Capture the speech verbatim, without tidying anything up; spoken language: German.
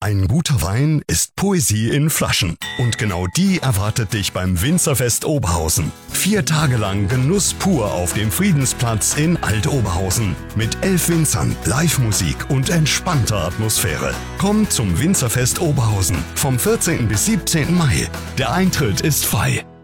Ein guter Wein ist Poesie in Flaschen. Und genau die erwartet dich beim Winzerfest Oberhausen. Vier Tage lang Genuss pur auf dem Friedensplatz in Alt-Oberhausen. Mit elf Winzern, Live-Musik und entspannter Atmosphäre. Komm zum Winzerfest Oberhausen vom vierzehnten bis siebzehnten Mai. Der Eintritt ist frei.